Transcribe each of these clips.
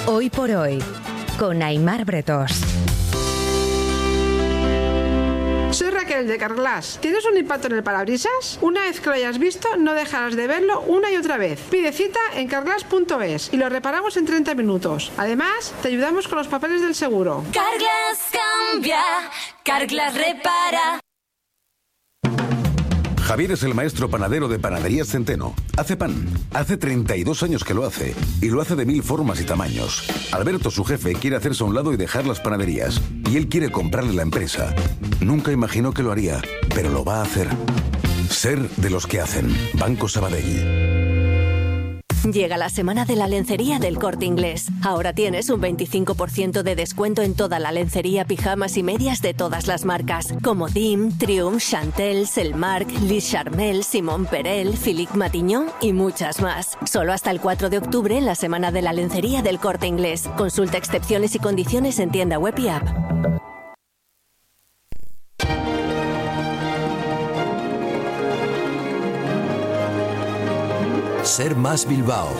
Hoy por hoy, con Aimar Bretós. Soy Raquel de Carglass. ¿Tienes un impacto en el parabrisas? Una vez que lo hayas visto, no dejarás de verlo una y otra vez. Pide cita en carglass.es y lo reparamos en 30 minutos. Además, te ayudamos con los papeles del seguro. Carglass cambia, Carglass repara. Javier es el maestro panadero de Panaderías Centeno. Hace pan. Hace 32 años que lo hace. Y lo hace de 1000 formas y tamaños. Alberto, su jefe, quiere hacerse a un lado y dejar las panaderías. Y él quiere comprarle la empresa. Nunca imaginó que lo haría, pero lo va a hacer. Ser de los que hacen. Banco Sabadell. Llega la semana de la lencería del Corte Inglés. Ahora tienes un 25% de descuento en toda la lencería, pijamas y medias de todas las marcas, como Dim, Triumph, Chantel, Selmark, Lis Charmel, Simon Perel, Philippe Matignon y muchas más. Solo hasta el 4 de octubre en la semana de la lencería del Corte Inglés. Consulta excepciones y condiciones en tienda web y app. Ser Más Bilbao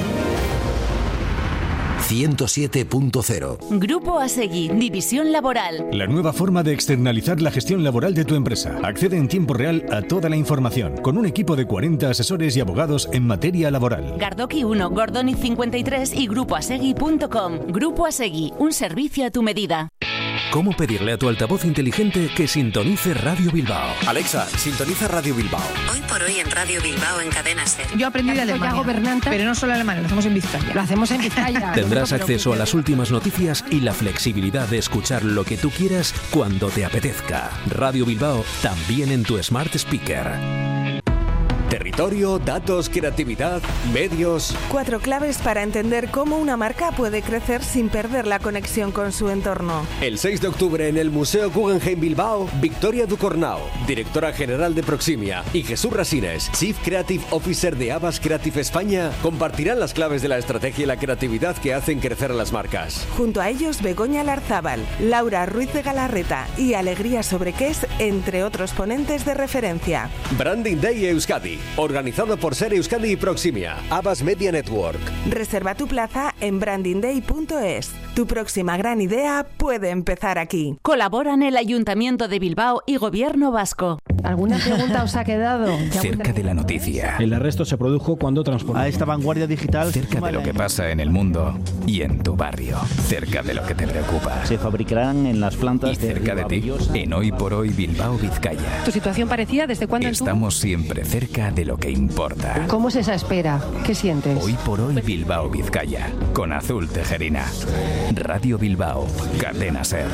107.0. Grupo Asegui, División Laboral. La nueva forma de externalizar la gestión laboral de tu empresa. Accede en tiempo real a toda la información, con un equipo de 40 asesores y abogados en materia laboral. Gardoki 1, Gordoni 53 y grupoasegui.com. Grupo Asegui, un servicio a tu medida. ¿Cómo pedirle a tu altavoz inteligente que sintonice Radio Bilbao? Alexa, sintoniza Radio Bilbao. Hoy por hoy en Radio Bilbao en Cadena SER. Yo aprendí de Alemania, pero no solo alemán, lo hacemos en Vizcaya. Lo hacemos en Vizcaya. Tendrás acceso a las últimas noticias y la flexibilidad de escuchar lo que tú quieras cuando te apetezca. Radio Bilbao, también en tu Smart Speaker. Territorio, datos, creatividad, medios. 4 claves para entender cómo una marca puede crecer sin perder la conexión con su entorno. El 6 de octubre en el Museo Guggenheim Bilbao, Victoria Ducornau, directora general de Proximia, y Jesús Rasines, Chief Creative Officer de Abbas Creative España, compartirán las claves de la estrategia y la creatividad que hacen crecer a las marcas. Junto a ellos, Begoña Larzábal, Laura Ruiz de Galarreta y Alegría Sobrequés, entre otros ponentes de referencia. Branding Day Euskadi, organizado por SER Euskadi y Proximia, Abbas Media Network. Reserva tu plaza en brandingday.es. Tu próxima gran idea puede empezar aquí. Colaboran el Ayuntamiento de Bilbao y Gobierno Vasco. ¿Alguna pregunta os ha quedado? Cerca de la noticia. El arresto se produjo cuando transportaba a esta vanguardia digital. Cerca de lo que pasa en el mundo y en tu barrio. Cerca de lo que te preocupa. Se fabricarán en las plantas y cerca de ti, en Hoy por Hoy Bilbao Vizcaya. ¿Tu situación parecida desde cuándo? Estamos siempre cerca de lo que importa. ¿Cómo es esa espera? ¿Qué sientes? Hoy por Hoy Bilbao Vizcaya, con Azul Tejerina. Radio Bilbao, Cadena SER.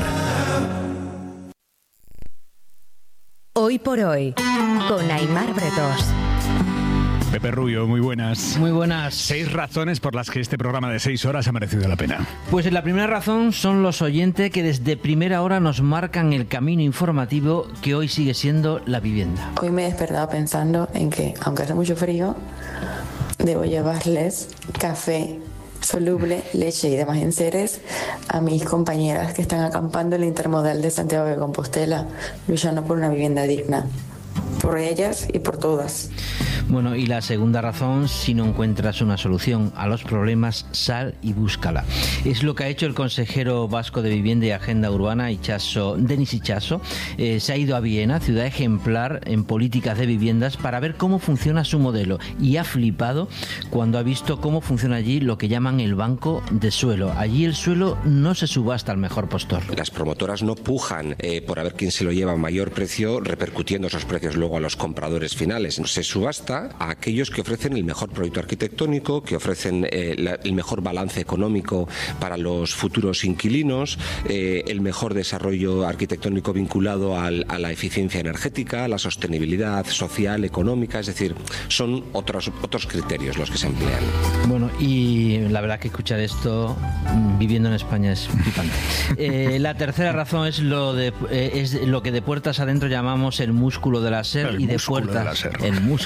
Hoy por Hoy, con Aimar Bretós. Pepe Rubio, muy buenas. Muy buenas. 6 razones por las que este programa de 6 horas ha merecido la pena. Pues la primera razón son los oyentes que desde primera hora nos marcan el camino informativo que hoy sigue siendo la vivienda. Hoy me he despertado pensando en que, aunque hace mucho frío, debo llevarles café soluble, leche y demás enseres a mis compañeras que están acampando en el Intermodal de Santiago de Compostela, luchando por una vivienda digna. Por ellas y por todas. Bueno, y la segunda razón, si no encuentras una solución a los problemas, sal y búscala. Es lo que ha hecho el consejero vasco de Vivienda y Agenda Urbana, Denis Itxaso. Se ha ido a Viena, ciudad ejemplar en políticas de viviendas, para ver cómo funciona su modelo. Y ha flipado cuando ha visto cómo funciona allí lo que llaman el banco de suelo. Allí el suelo no se subasta al mejor postor. Las promotoras no pujan por a ver quién se lo lleva a mayor precio, repercutiendo esos precios luego a los compradores finales. Se subasta a aquellos que ofrecen el mejor proyecto arquitectónico, que ofrecen el mejor balance económico para los futuros inquilinos, el mejor desarrollo arquitectónico vinculado a la eficiencia energética, a la sostenibilidad social, económica, es decir, son otros criterios los que se emplean. Bueno, y la verdad que escuchar esto viviendo en España es flipante. La tercera razón es lo que de puertas adentro llamamos el músculo de la SER, y de puertas el músculo, y de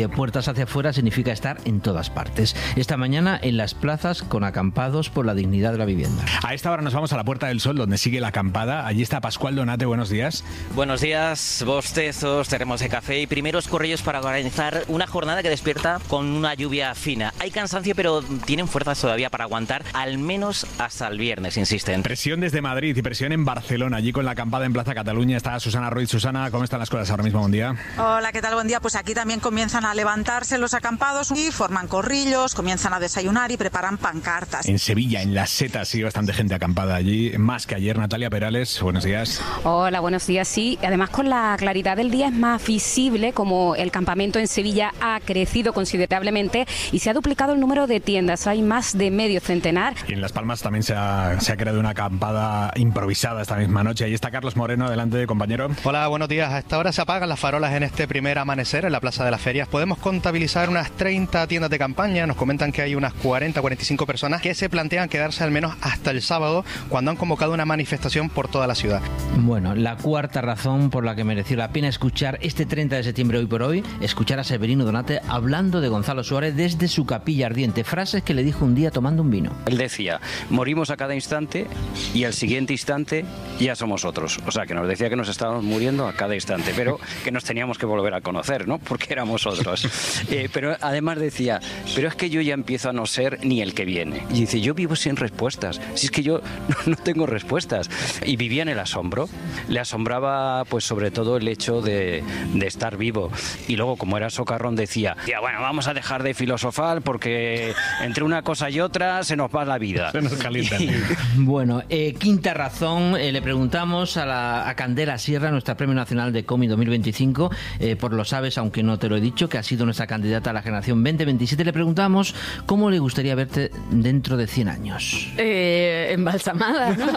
puertas hacia afuera significa estar en todas partes. Esta mañana en las plazas con acampados por la dignidad de la vivienda. A esta hora nos vamos a la Puerta del Sol, donde sigue la acampada. Allí está Pascual Donate, buenos días. Buenos días, bostezos, termos de café y primeros corrillos para organizar una jornada que despierta con una lluvia fina. Hay cansancio, pero tienen fuerzas todavía para aguantar, al menos hasta el viernes, insisten. Presión desde Madrid y presión en Barcelona. Allí con la acampada en Plaza Cataluña está Susana Ruiz. Susana, ¿cómo están las cosas ahora mismo? Buen día. Hola, ¿qué tal? Buen día. Pues aquí también comienzan a levantarse los acampados y forman corrillos, comienzan a desayunar y preparan pancartas. En Sevilla, en Las Setas, sigue bastante gente acampada allí, más que ayer. Natalia Perales, buenos días. Hola, buenos días. Sí, además con la claridad del día es más visible como el campamento en Sevilla ha crecido considerablemente y se ha duplicado el número de tiendas. Hay más de medio centenar. Y en Las Palmas también se ha creado una acampada improvisada esta misma noche. Ahí está Carlos Moreno, adelante, compañero. Hola, buenos días. A esta hora se apagan las farolas en este primer amanecer en la Plaza de las Ferias. Podemos contabilizar unas 30 tiendas de campaña. Nos comentan que hay unas 40-45 personas que se plantean quedarse al menos hasta el sábado, cuando han convocado una manifestación por toda la ciudad. Bueno, la cuarta razón por la que mereció la pena escuchar este 30 de septiembre, hoy por hoy, escuchar a Severino Donate hablando de Gonzalo Suárez desde su capilla ardiente. Frases que le dijo un día tomando un vino. Él decía, morimos a cada instante y al siguiente instante ya somos otros. O sea, que nos decía que nos estábamos muriendo a cada instante, pero que nos teníamos que volver a conocer, ¿no? Porque éramos otros. Pero además decía, pero es que yo ya empiezo a no ser ni el que viene. Y dice, yo vivo sin respuestas. Si es que yo no tengo respuestas. Y vivía en el asombro. Le asombraba, pues sobre todo el hecho de estar vivo. Y luego, como era socarrón, decía, bueno, vamos a dejar de filosofar porque entre una cosa y otra se nos va la vida. Se nos calienta. Bueno, quinta razón, le preguntamos a Candela Sierra, nuestra Premio Nacional de Cómic 2025, por lo sabes, aunque no te lo he dicho, que ha sido nuestra candidata a la generación 2027, le preguntamos cómo le gustaría verte dentro de 100 años. Embalsamada, ¿no?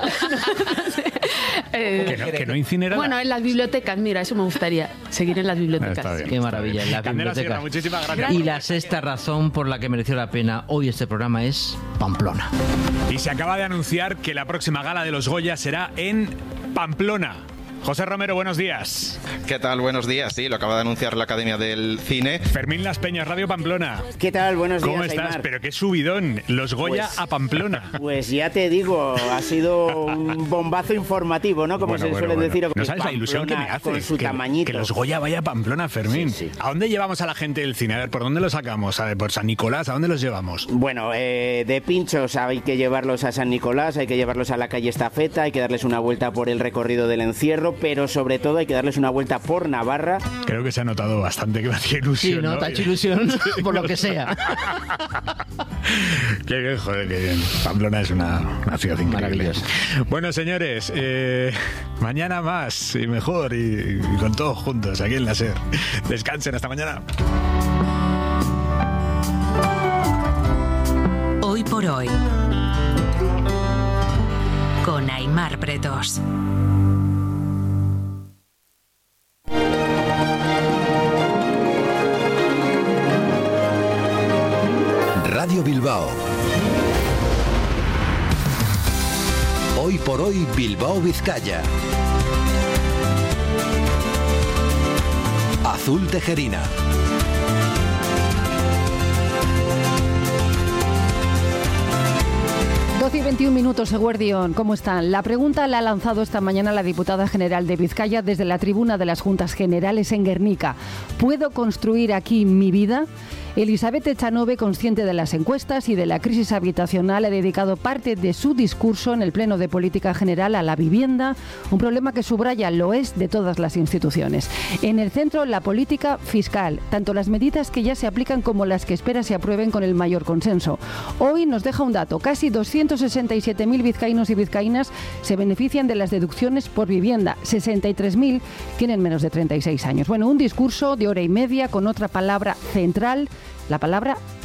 Que no incinerada. Bueno, en las bibliotecas, mira, eso me gustaría, seguir en las bibliotecas. Qué maravilla, en las Candela bibliotecas. Sierra, muchísimas gracias. Y la sexta razón por la que mereció la pena hoy este programa es Pamplona. Y se acaba de anunciar que la próxima gala de los Goya será en Pamplona. José Romero, buenos días. ¿Qué tal? Buenos días. Sí, lo acaba de anunciar la Academia del Cine. Fermín Las Peñas, Radio Pamplona. ¿Qué tal? Buenos días, ¿Cómo estás? Aymar. Pero qué subidón, los Goya a Pamplona. Pues ya te digo, ha sido un bombazo informativo, ¿no? Como se suele decir. No sabes la ilusión que me hace con su tamañito. Que los Goya vaya a Pamplona, Fermín. Sí. ¿A dónde llevamos a la gente del cine? A ver, ¿por dónde los sacamos? A ver, ¿por San Nicolás? ¿A dónde los llevamos? Bueno, de pinchos hay que llevarlos a San Nicolás, hay que llevarlos a la calle Estafeta, hay que darles una vuelta por el recorrido del encierro, pero sobre todo hay que darles una vuelta por Navarra. Creo que se ha notado bastante que me hacía ilusión. Sí, ¿no? Te ha hecho ilusión por lo que sea. Qué bien, joder, qué bien. Pamplona es una ciudad increíble. Maravillosa. Bueno, señores, mañana más y mejor y con todos juntos aquí en la SER. Descansen, hasta mañana. Hoy por hoy, con Aymar Bretos. Radio Bilbao. Hoy por hoy, Bilbao, Vizcaya. Azul Tejerina. Y 21 minutos, Eguerdión. ¿Cómo están? La pregunta la ha lanzado esta mañana la diputada general de Vizcaya desde la tribuna de las Juntas Generales en Guernica. ¿Puedo construir aquí mi vida? Elizabeth Echanove, consciente de las encuestas y de la crisis habitacional, ha dedicado parte de su discurso en el Pleno de Política General a la vivienda, un problema que subraya lo es de todas las instituciones. En el centro, la política fiscal, tanto las medidas que ya se aplican como las que espera se aprueben con el mayor consenso. Hoy nos deja un dato, casi 267.000 vizcaínos y vizcaínas se benefician de las deducciones por vivienda, 63.000 tienen menos de 36 años. Bueno, un discurso de hora y media con otra palabra central, la palabra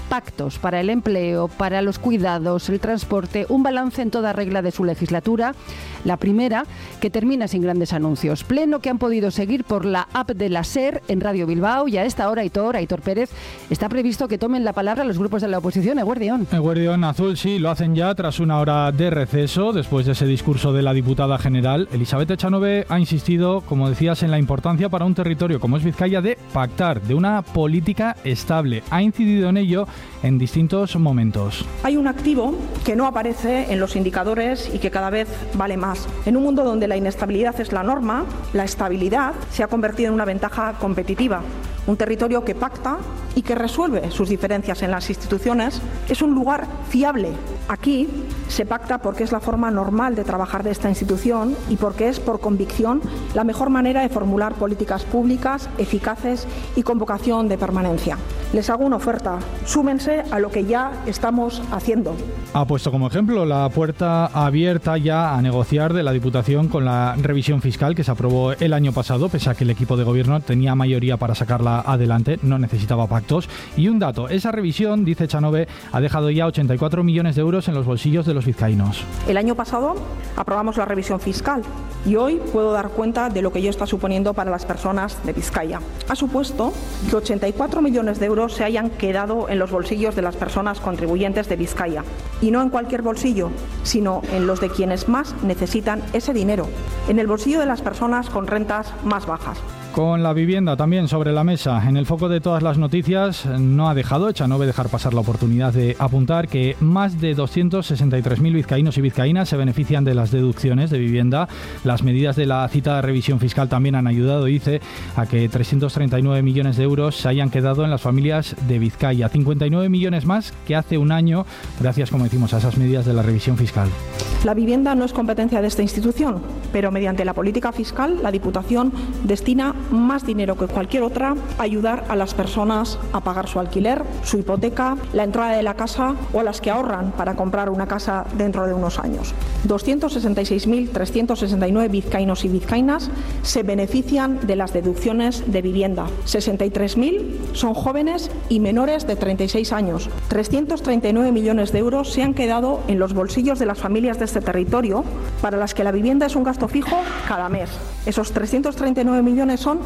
pactos para el empleo, para los cuidados, el transporte, un balance en toda regla de su legislatura. La primera, que termina sin grandes anuncios. Pleno que han podido seguir por la app de la SER en Radio Bilbao, y a esta hora Aitor Pérez, está previsto que tomen la palabra los grupos de la oposición. Eguerdión Azul, sí, lo hacen ya tras una hora de receso, después de ese discurso de la diputada general. Elisabeth Echanove ha insistido, como decías, en la importancia para un territorio como es Vizcaya de pactar, de una política estable. Ha incidido en ello en distintos momentos. Hay un activo que no aparece en los indicadores y que cada vez vale más. En un mundo donde la inestabilidad es la norma, la estabilidad se ha convertido en una ventaja competitiva. Un territorio que pacta y que resuelve sus diferencias en las instituciones es un lugar fiable. Aquí se pacta porque es la forma normal de trabajar de esta institución y porque es, por convicción, la mejor manera de formular políticas públicas eficaces y con vocación de permanencia. Les hago una oferta. Súmense a lo que ya estamos haciendo. Ha puesto como ejemplo la puerta abierta ya a negociar de la Diputación con la revisión fiscal que se aprobó el año pasado, pese a que el equipo de gobierno tenía mayoría para sacarla adelante, no necesitaba pactos. Y un dato, esa revisión, dice Echanove, ha dejado ya 84 millones de euros en los bolsillos de los vizcaínos. El año pasado aprobamos la revisión fiscal y hoy puedo dar cuenta de lo que ello está suponiendo para las personas de Vizcaya. Ha supuesto que 84 millones de euros se hayan quedado en los bolsillos de las personas contribuyentes de Vizcaya. Y no en cualquier bolsillo, sino en los de quienes más necesitan ese dinero, en el bolsillo de las personas con rentas más bajas. Con la vivienda también sobre la mesa, en el foco de todas las noticias, no ha dejado Echanove dejar pasar la oportunidad de apuntar que más de 263.000 vizcaínos y vizcaínas se benefician de las deducciones de vivienda. Las medidas de la citada revisión fiscal también han ayudado, dice, a que 339 millones de euros se hayan quedado en las familias de Vizcaya. 59 millones más que hace un año, gracias, como decimos, a esas medidas de la revisión fiscal. La vivienda no es competencia de esta institución, pero mediante la política fiscal, la Diputación destina más dinero que cualquier otra a ayudar a las personas a pagar su alquiler, su hipoteca, la entrada de la casa o a las que ahorran para comprar una casa dentro de unos años. 266.369 vizcaínos y vizcaínas se benefician de las deducciones de vivienda. 63.000 son jóvenes y menores de 36 años. 339 millones de euros se han quedado en los bolsillos de las familias de este territorio, para las que la vivienda es un gasto fijo cada mes. Esos 339 millones son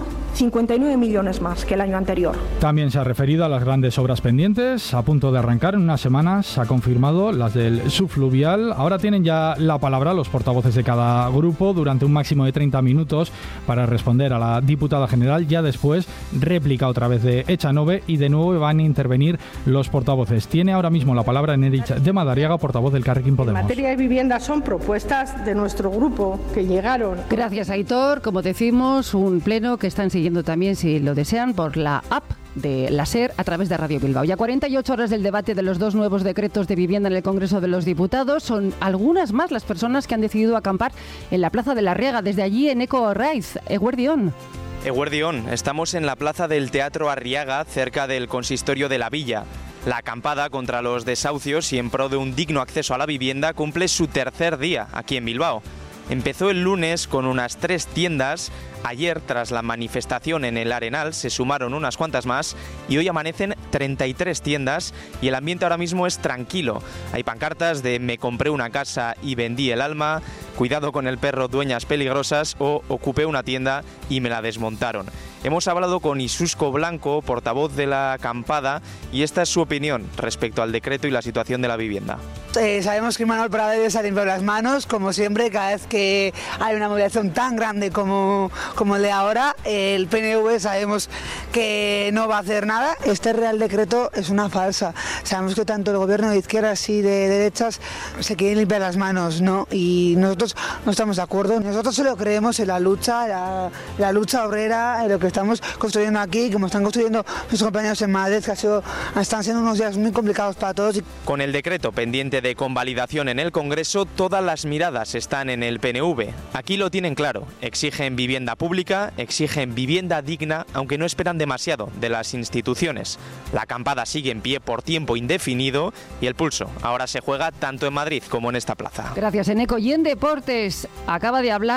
59 millones más que el año anterior. También se ha referido a las grandes obras pendientes, a punto de arrancar en unas semanas. Ha confirmado las del subfluvial. Ahora tienen ya la palabra los portavoces de cada grupo durante un máximo de 30 minutos para responder a la diputada general. Ya después, réplica otra vez de Echanove y de nuevo van a intervenir los portavoces. Tiene ahora mismo la palabra Enérich de Madariaga, portavoz del Carrequín Podemos. En materia de vivienda son propuestas de nuestro grupo que llegaron. Gracias, Aitor. Como decimos, un pleno que están siguiendo también, si lo desean, por la app de la SER a través de Radio Bilbao. Ya 48 horas del debate de los dos nuevos decretos de vivienda en el Congreso de los Diputados. Son algunas más las personas que han decidido acampar en la Plaza de la Riega. Desde allí, en Eco Raiz, Eguerdión. Eguerdión, estamos en la Plaza del Teatro Arriaga, cerca del consistorio de la Villa. La acampada contra los desahucios y en pro de un digno acceso a la vivienda cumple su tercer día aquí en Bilbao. Empezó el lunes con unas 3 tiendas, ayer tras la manifestación en el Arenal se sumaron unas cuantas más y hoy amanecen 33 tiendas y el ambiente ahora mismo es tranquilo. Hay pancartas de me compré una casa y vendí el alma, cuidado con el perro, dueñas peligrosas o ocupé una tienda y me la desmontaron. Hemos hablado con Isusco Blanco, portavoz de la acampada, y esta es su opinión respecto al decreto y la situación de la vivienda. Sabemos que Manuel Prades ha limpiado las manos, como siempre, cada vez que hay una movilización tan grande como el de ahora. El PNV sabemos que no va a hacer nada. Este Real Decreto es una farsa. Sabemos que tanto el gobierno de izquierdas y de derechas se quieren limpiar las manos, ¿no? Y nosotros no estamos de acuerdo. Nosotros solo creemos en la lucha, la lucha obrera, en lo que estamos construyendo aquí, como están construyendo nuestros compañeros en Madrid, que están siendo unos días muy complicados para todos. Con el decreto pendiente de convalidación en el Congreso, todas las miradas están en el PNV. Aquí lo tienen claro, exigen vivienda pública, exigen vivienda digna, aunque no esperan demasiado de las instituciones. La acampada sigue en pie por tiempo indefinido y el pulso ahora se juega tanto en Madrid como en esta plaza. Gracias, Eneco. Y en deportes acaba de hablar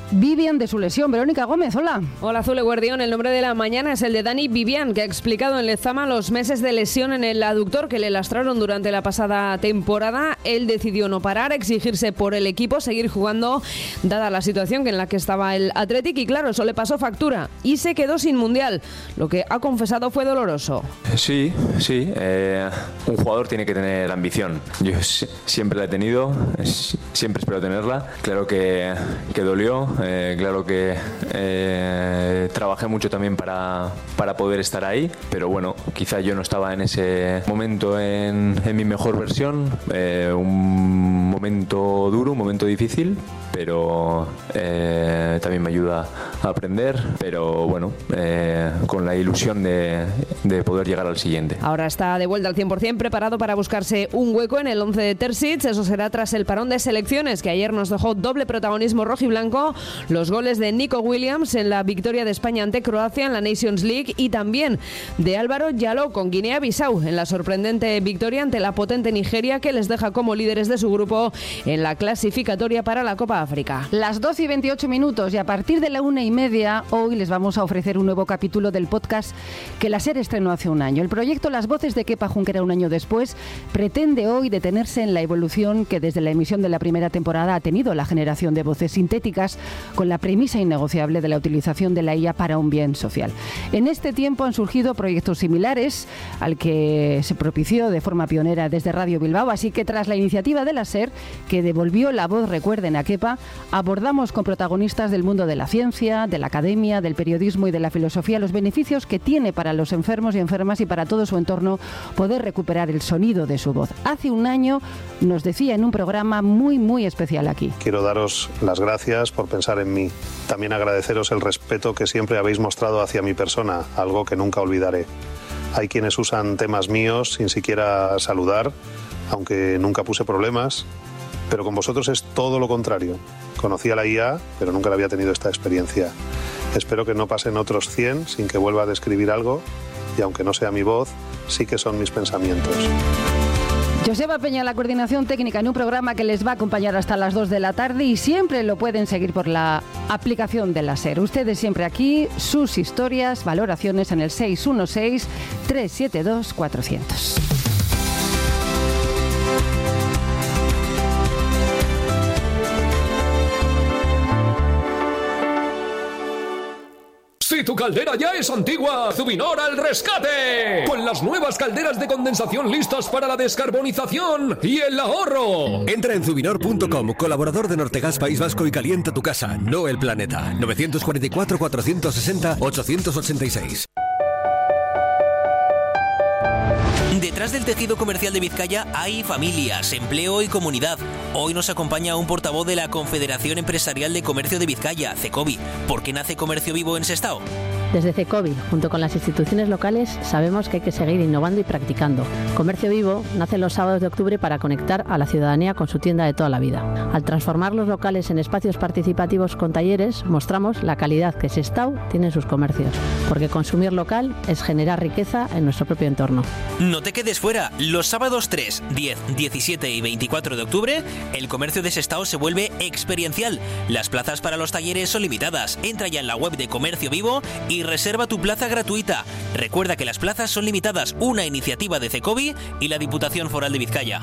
Vivian de su lesión. Verónica Gómez, hola. Hola, Zule Guardión. El nombre de la mañana es el de Dani Vivian, que ha explicado en Lezama los meses de lesión en el aductor que le lastraron durante la pasada temporada. Él decidió no parar, exigirse por el equipo, seguir jugando, dada la situación en la que estaba el Athletic, y claro, eso le pasó factura y se quedó sin Mundial. Lo que ha confesado fue doloroso. Sí. Un jugador tiene que tener ambición. Yo siempre la he tenido, siempre espero tenerla. Claro que dolió, claro que trabajé mucho también para poder estar ahí, pero bueno, quizá yo no estaba en ese momento en mi mejor versión. Un momento duro, un momento difícil, pero también me ayuda a aprender, pero bueno, con la ilusión de poder llegar al siguiente. Ahora está de vuelta al 100%, preparado para buscarse un hueco en el 11 de Terzic. Eso será tras el parón de selecciones, que ayer nos dejó doble protagonismo rojiblanco, los goles de Nico Williams en la victoria de España ante Croacia en la Nations League, y también de Álvaro Yaló con Guinea-Bissau en la sorprendente victoria ante la potente Nigeria, que les deja como líderes de su grupo en la clasificatoria para la Copa África. Las 12 y 28 minutos, y a partir de la 1:30 hoy les vamos a ofrecer un nuevo capítulo del podcast que la SER estrenó hace un año. El proyecto Las Voces de Kepa Junquera un año después pretende hoy detenerse en la evolución que desde la emisión de la primera temporada ha tenido la generación de voces sintéticas, con la premisa innegociable de la utilización de la IA para un bien social. En este tiempo han surgido proyectos similares al que se propició de forma pionera desde Radio Bilbao, así que tras la iniciativa de la SER, que devolvió la voz, recuerden, a Kepa, abordamos con protagonistas del mundo de la ciencia, de la academia, del periodismo y de la filosofía los beneficios que tiene para los enfermos y enfermas y para todo su entorno poder recuperar el sonido de su voz. Hace un año nos decía en un programa muy especial aquí. Quiero daros las gracias por pensar en mí. También agradeceros el respeto que siempre habéis mostrado hacia mi persona, algo que nunca olvidaré. Hay quienes usan temas míos sin siquiera saludar, aunque nunca puse problemas, pero con vosotros es todo lo contrario. Conocía la IA, pero nunca la había tenido esta experiencia. Espero que no pasen otros 100 sin que vuelva a describir algo, y aunque no sea mi voz, sí que son mis pensamientos. Joseba Peña, la coordinación técnica, en un programa que les va a acompañar hasta las 2 de la tarde, y siempre lo pueden seguir por la aplicación de la SER. Ustedes siempre aquí, sus historias, valoraciones en el 616-372-400. Si tu caldera ya es antigua, Zubinor al rescate. Con las nuevas calderas de condensación listas para la descarbonización y el ahorro. Entra en Zubinor.com, colaborador de Nortegas País Vasco, y calienta tu casa, no el planeta. 944-460-886. Detrás del tejido comercial de Vizcaya hay familias, empleo y comunidad. Hoy nos acompaña un portavoz de la Confederación Empresarial de Comercio de Vizcaya, CECOVI. ¿Por qué nace Comercio Vivo en Sestao? Desde CECOVI, junto con las instituciones locales, sabemos que hay que seguir innovando y practicando. Comercio Vivo nace los sábados de octubre para conectar a la ciudadanía con su tienda de toda la vida. Al transformar los locales en espacios participativos con talleres, mostramos la calidad que Sestao tiene en sus comercios, porque consumir local es generar riqueza en nuestro propio entorno. No te quedes fuera. Los sábados 3, 10, 17 y 24 de octubre, el comercio de Sestao se vuelve experiencial. Las plazas para los talleres son limitadas. Entra ya en la web de Comercio Vivo y reserva tu plaza gratuita. Recuerda que las plazas son limitadas, una iniciativa de CECOVI y la Diputación Foral de Vizcaya.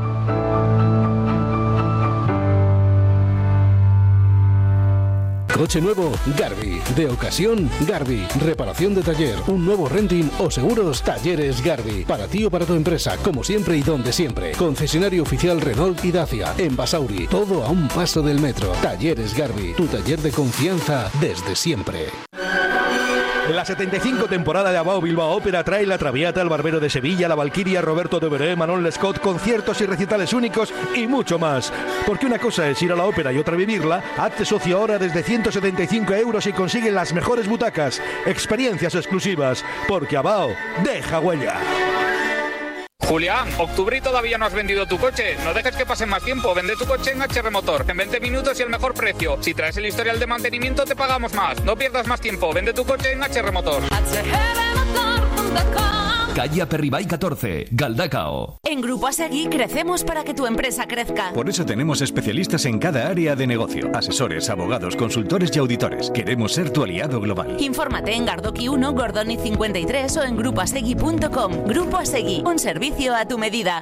Coche nuevo, Garbi. De ocasión, Garbi. Reparación de taller, un nuevo renting o seguros, Talleres Garbi. Para ti o para tu empresa, como siempre y donde siempre. Concesionario oficial Renault y Dacia. En Basauri, todo a un paso del metro. Talleres Garbi, tu taller de confianza desde siempre. La 75 temporada de Abao Bilbao Ópera trae La Traviata, El Barbero de Sevilla, La Valquiria, Roberto Devereux, Manon Lescaut, conciertos y recitales únicos y mucho más. Porque una cosa es ir a la ópera y otra vivirla. Hazte socio ahora desde 175 € y consigue las mejores butacas. Experiencias exclusivas. Porque Abao deja huella. Julián, octubre y todavía no has vendido tu coche. No dejes que pase más tiempo. Vende tu coche en HR Motor. En 20 minutos y el mejor precio. Si traes el historial de mantenimiento te pagamos más. No pierdas más tiempo. Vende tu coche en HR Motor. Calle Aperribay 14, Galdacao. En Grupo Asegui crecemos para que tu empresa crezca. Por eso tenemos especialistas en cada área de negocio, asesores, abogados, consultores y auditores. Queremos ser tu aliado global. Infórmate en Gardoqui 1, Gordoni 53 o en grupoasegui.com. Grupo Asegui, un servicio a tu medida.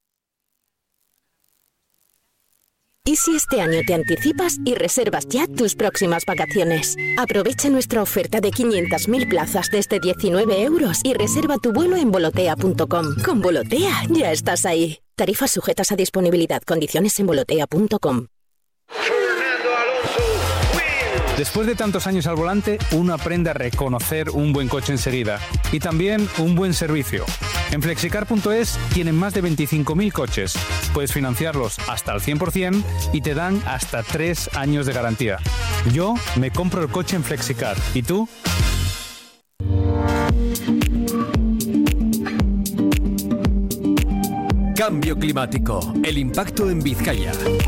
¿Y si este año te anticipas y reservas ya tus próximas vacaciones? Aprovecha nuestra oferta de 500.000 plazas desde 19 euros y reserva tu vuelo en volotea.com. Con Volotea ya estás ahí. Tarifas sujetas a disponibilidad. Condiciones en volotea.com. Después de tantos años al volante, uno aprende a reconocer un buen coche enseguida y también un buen servicio. En Flexicar.es tienen más de 25.000 coches. Puedes financiarlos hasta el 100% y te dan hasta 3 años de garantía. Yo me compro el coche en Flexicar. ¿Y tú? Cambio climático. El impacto en Vizcaya.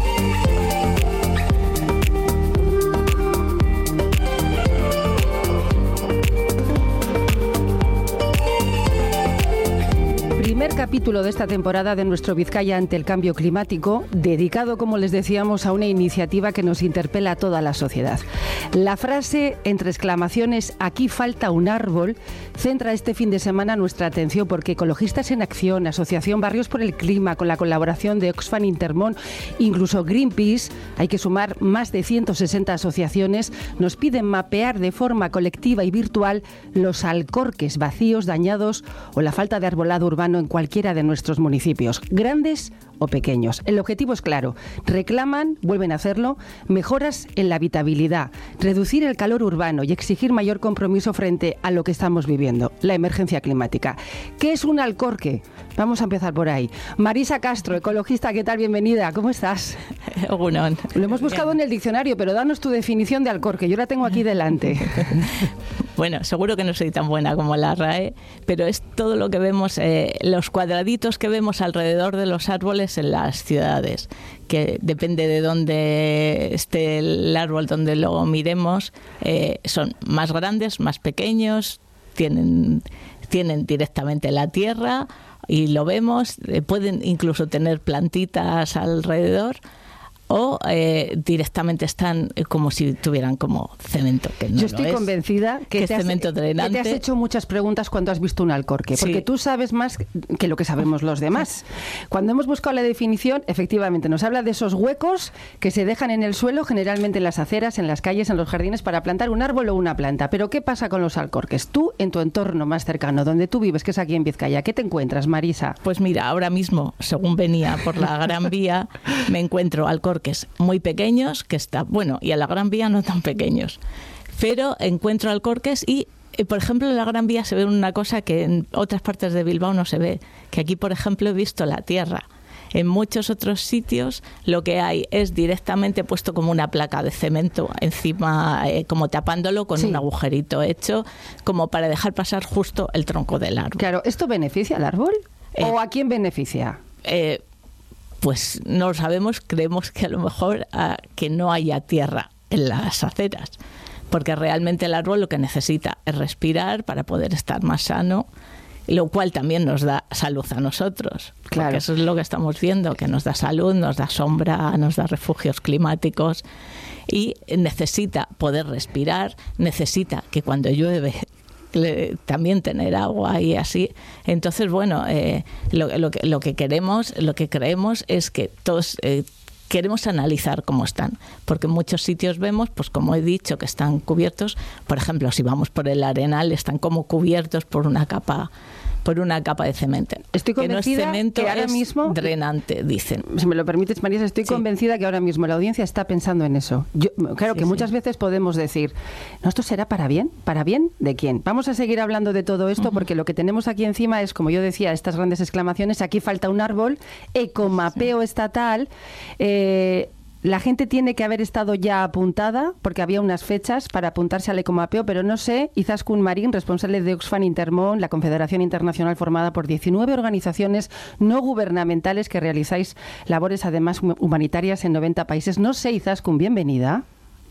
Primer capítulo de esta temporada de nuestro Vizcaya ante el cambio climático, dedicado, como les decíamos, a una iniciativa que nos interpela a toda la sociedad. La frase, entre exclamaciones, "aquí falta un árbol", centra este fin de semana nuestra atención porque Ecologistas en Acción, Asociación Barrios por el Clima, con la colaboración de Oxfam Intermón, incluso Greenpeace, hay que sumar más de 160 asociaciones, nos piden mapear de forma colectiva y virtual los alcorques vacíos, dañados o la falta de arbolado urbano en cualquiera de nuestros municipios, grandes o pequeños. El objetivo es claro. Reclaman, vuelven a hacerlo, mejoras en la habitabilidad, reducir el calor urbano y exigir mayor compromiso frente a lo que estamos viviendo, la emergencia climática. ¿Qué es un alcorque? Vamos a empezar por ahí. Marisa Castro, ecologista, ¿qué tal? Bienvenida. ¿Cómo estás? Bueno, lo hemos buscado en el diccionario, pero danos tu definición de alcorque. Yo la tengo aquí delante. Bueno, seguro que no soy tan buena como la RAE, pero es todo lo que vemos, los cuadraditos que vemos alrededor de los árboles en las ciudades, que depende de dónde esté el árbol, donde lo miremos, son más grandes, más pequeños, tienen directamente la tierra y lo vemos, pueden incluso tener plantitas alrededor, o directamente están como si tuvieran como cemento, que no. Yo estoy convencida que cemento drenante. Que te has hecho muchas preguntas cuando has visto un alcorque, porque tú sabes más que lo que sabemos los demás. Cuando hemos buscado la definición, efectivamente nos habla de esos huecos que se dejan en el suelo, generalmente en las aceras, en las calles, en los jardines, para plantar un árbol o una planta. Pero ¿qué pasa con los alcorques? Tú, en tu entorno más cercano, donde tú vives, que es aquí en Vizcaya, ¿qué te encuentras, Marisa? Pues mira, ahora mismo, según venía por la Gran Vía, me encuentro alcorques muy pequeños, y a la Gran Vía no tan pequeños, pero encuentro alcorques y, por ejemplo, en la Gran Vía se ve una cosa que en otras partes de Bilbao no se ve, que aquí, por ejemplo, he visto la tierra. En muchos otros sitios lo que hay es directamente puesto como una placa de cemento encima, como tapándolo con un agujerito hecho, como para dejar pasar justo el tronco del árbol. Claro, ¿esto beneficia al árbol? ¿O a quién beneficia? Pues no lo sabemos, creemos que a lo mejor que no haya tierra en las aceras, porque realmente el árbol lo que necesita es respirar para poder estar más sano, lo cual también nos da salud a nosotros, claro. Porque eso es lo que estamos viendo, que nos da salud, nos da sombra, nos da refugios climáticos y necesita poder respirar, necesita que cuando llueve también tener agua y así. Entonces, bueno, lo que creemos es que todos queremos analizar cómo están, porque en muchos sitios vemos, pues como he dicho, que están cubiertos. Por ejemplo, si vamos por el Arenal, están como cubiertos por una capa de cemento. Estoy convencida que no es cemento, que ahora es mismo, drenante, dicen. Si me lo permites, Marisa, estoy convencida que ahora mismo la audiencia está pensando en eso. Muchas veces podemos decir, ¿no, esto será para bien? ¿Para bien de quién? Vamos a seguir hablando de todo esto porque lo que tenemos aquí encima es, como yo decía, estas grandes exclamaciones, aquí falta un árbol, ecomapeo estatal. La gente tiene que haber estado ya apuntada, porque había unas fechas para apuntarse al ecomapeo, pero no sé, Izaskun Marín, responsable de Oxfam Intermón, la confederación internacional formada por 19 organizaciones no gubernamentales que realizáis labores además humanitarias en 90 países. No sé, Izaskun, bienvenida.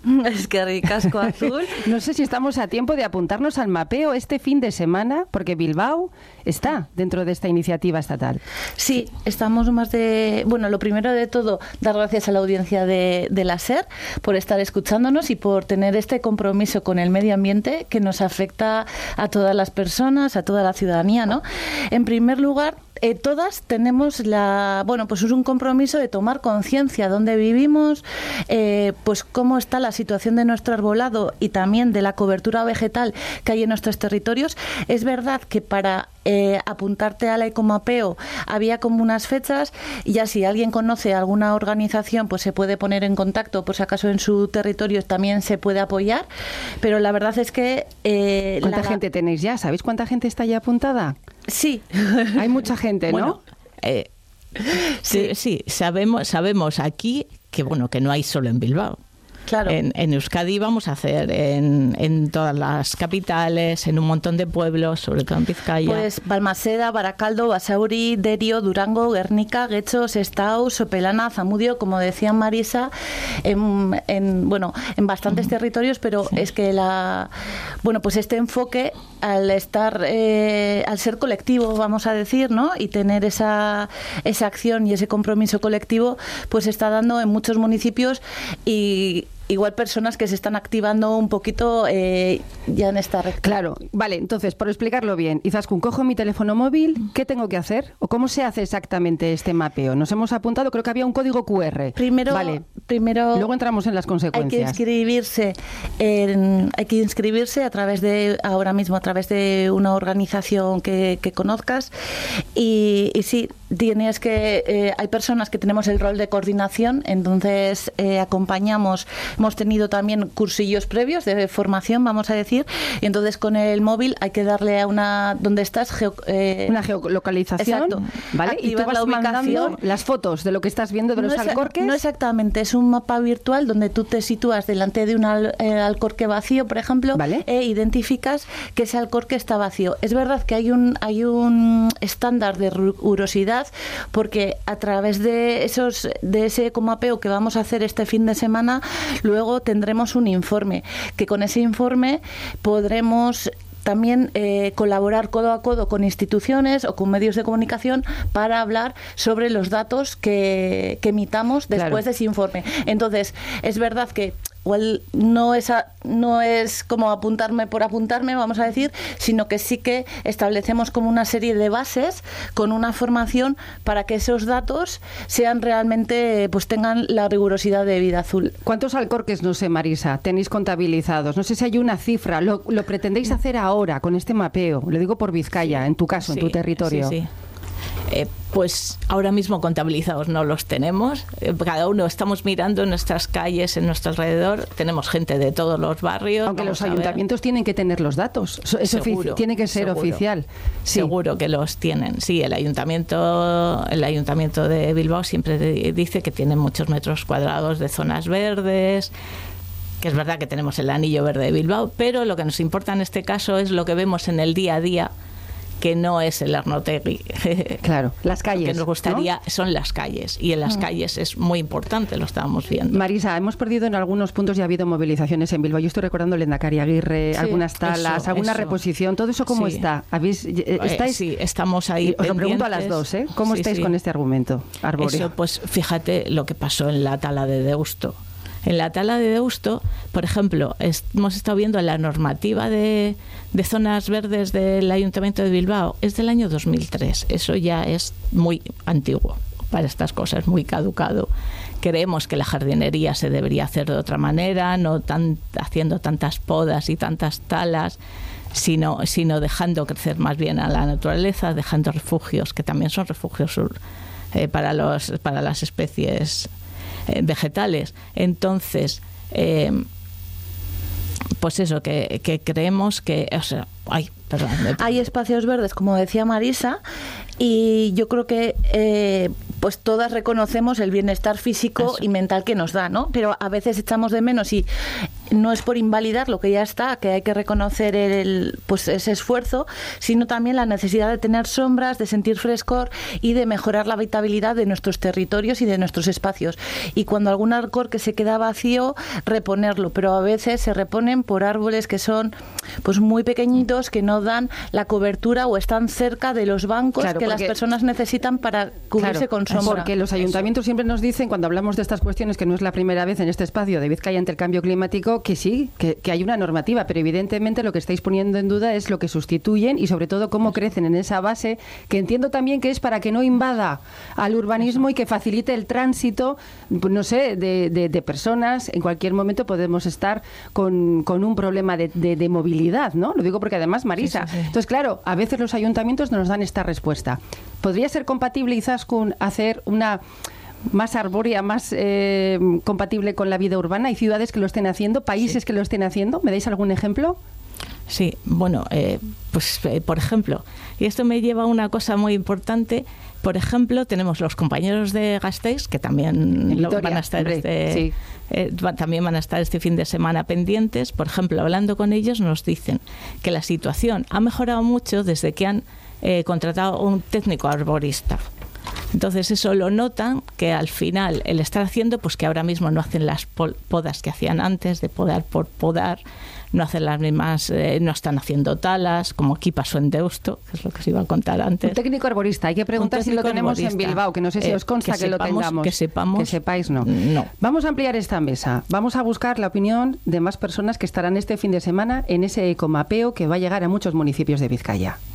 Es que ricasco azul. No sé si estamos a tiempo de apuntarnos al mapeo este fin de semana, porque Bilbao está dentro de esta iniciativa estatal. Sí, estamos más de... Bueno, lo primero de todo, dar gracias a la audiencia de la SER por estar escuchándonos y por tener este compromiso con el medio ambiente que nos afecta a todas las personas, a toda la ciudadanía, ¿no? En primer lugar, todas tenemos pues es un compromiso de tomar conciencia dónde vivimos, pues cómo está la situación de nuestro arbolado y también de la cobertura vegetal que hay en nuestros territorios. Es verdad que para apuntarte al ecomapeo había como unas fechas, y ya si alguien conoce alguna organización pues se puede poner en contacto, por si acaso en su territorio también se puede apoyar, pero la verdad es que... ¿Cuánta gente tenéis ya? ¿Sabéis cuánta gente está ya apuntada? Sí. Hay mucha gente, ¿no? Bueno, sí, sabemos aquí que no hay solo en Bilbao. Claro. En Euskadi vamos a hacer en todas las capitales, en un montón de pueblos, sobre todo en Vizcaya. Pues Balmaseda, Barakaldo, Basauri, Derio, Durango, Guernica, Getxo, Sestao, Sopelana, Zamudio, como decía Marisa, en bastantes territorios, pero es que pues este enfoque al ser colectivo, vamos a decir, ¿no? Y tener esa acción y ese compromiso colectivo, pues se está dando en muchos municipios y igual personas que se están activando un poquito ya en esta recta. Claro, vale, entonces, por explicarlo bien, Izaskun, cojo mi teléfono móvil, ¿qué tengo que hacer? ¿O cómo se hace exactamente este mapeo? Nos hemos apuntado, creo que había un código QR. Primero, luego entramos en las consecuencias. Hay que inscribirse a través de una organización que conozcas y sí, tienes que hay personas que tenemos el rol de coordinación, entonces acompañamos. Hemos tenido también cursillos previos de formación, vamos a decir, y entonces con el móvil hay que darle a donde estás una geolocalización. Exacto. ¿Vale? Y tú vas mandando las fotos de lo que estás viendo de los alcorques. No exactamente, es un mapa virtual donde tú te sitúas delante de un alcorque vacío, por ejemplo, ¿vale? E identificas que ese alcorque está vacío. Es verdad que hay un estándar de rigurosidad, porque a través de ese ecomapeo que vamos a hacer este fin de semana, luego tendremos un informe, que con ese informe podremos también colaborar codo a codo con instituciones o con medios de comunicación para hablar sobre los datos que emitamos después de ese informe. Entonces, es verdad que igual no es como apuntarme por apuntarme, vamos a decir, sino que sí que establecemos como una serie de bases con una formación para que esos datos sean realmente, pues tengan la rigurosidad de Vida Azul. ¿Cuántos alcorques, no sé, Marisa, tenéis contabilizados? No sé si hay una cifra. ¿Lo pretendéis hacer ahora con este mapeo? Lo digo por Vizcaya, en tu caso, en tu territorio. Sí. Pues ahora mismo contabilizados no los tenemos. Cada uno estamos mirando en nuestras calles, en nuestro alrededor. Tenemos gente de todos los barrios. Aunque los ayuntamientos tienen que tener los datos. Tiene que ser oficial. Sí. Seguro que los tienen. Sí, el ayuntamiento de Bilbao siempre dice que tiene muchos metros cuadrados de zonas verdes, que es verdad que tenemos el anillo verde de Bilbao, pero lo que nos importa en este caso es lo que vemos en el día a día, que no es el Arnotegui. Claro, las calles. Lo que nos gustaría son las calles, y en las calles es muy importante, lo estábamos viendo. Marisa, hemos perdido en algunos puntos y ha habido movilizaciones en Bilbao. Yo estoy recordando el Endacari Aguirre, algunas talas, alguna reposición. ¿Todo eso cómo está? ¿Estáis? Sí, estamos ahí. Os lo pregunto a las dos, ¿eh? ¿Cómo estáis con este argumento arbóreo? Eso, pues fíjate lo que pasó en la tala de Deusto. En la tala de Deusto, por ejemplo, hemos estado viendo la normativa de zonas verdes del Ayuntamiento de Bilbao, es del año 2003. Eso ya es muy antiguo para estas cosas, muy caducado. Creemos que la jardinería se debería hacer de otra manera, no haciendo tantas podas y tantas talas, sino dejando crecer más bien a la naturaleza, dejando refugios, que también son refugios para las especies vegetales. Entonces, pues eso, que creemos que... Hay espacios verdes, como decía Marisa, y yo creo que pues todas reconocemos el bienestar físico y mental que nos da, ¿no? Pero a veces echamos de menos, y no es por invalidar lo que ya está, que hay que reconocer pues ese esfuerzo, sino también la necesidad de tener sombras, de sentir frescor y de mejorar la habitabilidad de nuestros territorios y de nuestros espacios. Y cuando algún alcorque se queda vacío, reponerlo, pero a veces se reponen por árboles que son pues muy pequeñitos, que no dan la cobertura o están cerca de los bancos que las personas necesitan para cubrirse con sombra. Porque los ayuntamientos siempre nos dicen, cuando hablamos de estas cuestiones, que no es la primera vez en este espacio de Vizcaya ante el cambio climático, que sí, que hay una normativa, pero evidentemente lo que estáis poniendo en duda es lo que sustituyen y sobre todo cómo crecen en esa base, que entiendo también que es para que no invada al urbanismo y que facilite el tránsito, no sé, de personas. En cualquier momento podemos estar con un problema de movilidad, ¿no? Lo digo porque además, Marisa, entonces claro, a veces los ayuntamientos nos dan esta respuesta. ¿Podría ser compatible Izaskun hacer una más arbórea, más compatible con la vida urbana? ¿Hay ciudades que lo estén haciendo, países que lo estén haciendo? ¿Me dais algún ejemplo? Sí, bueno, por ejemplo, y esto me lleva a una cosa muy importante. Por ejemplo, tenemos los compañeros de Gasteiz, que también van a estar también van a estar este fin de semana pendientes. Por ejemplo, hablando con ellos, nos dicen que la situación ha mejorado mucho desde que han contratado un técnico arborista. Entonces eso lo notan, que al final el estar haciendo, pues que ahora mismo no hacen las podas que hacían antes, de podar por podar, no hacen las mismas, no están haciendo talas, como aquí pasó en Deusto, que es lo que os iba a contar antes. Un técnico arborista, hay que preguntar si lo tenemos en Bilbao, que no sé si os consta que lo tengamos. Que sepamos. Que sepáis, no. Vamos a ampliar esta mesa, vamos a buscar la opinión de más personas que estarán este fin de semana en ese ecomapeo que va a llegar a muchos municipios de Vizcaya.